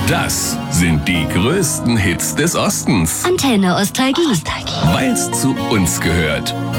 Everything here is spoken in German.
Das sind die größten Hits des Ostens. Antenne Ostalgie. Weil's zu uns gehört.